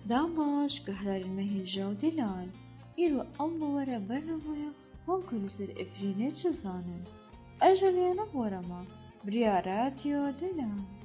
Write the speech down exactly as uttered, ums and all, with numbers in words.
داماش کە هەرارمە هێژە و دلان ئیرۆ ئەم بەوەرە بەرنەمەیە هۆنکە لەسەر ئەفرینێ چ زانن ئەژەلیانە بۆرەما بریارەتیۆ دلان